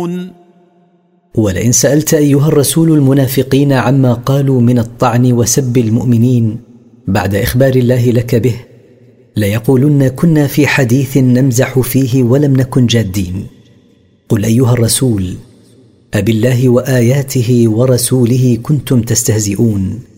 تستهزئون. ولئن سألت أيها الرسول المنافقين عما قالوا من الطعن وسب المؤمنين بعد إخبار الله لك به، ليقولن كنا في حديث نمزح فيه ولم نكن جادين. قل أيها الرسول: أبالله وآياته ورسوله كنتم تستهزئون؟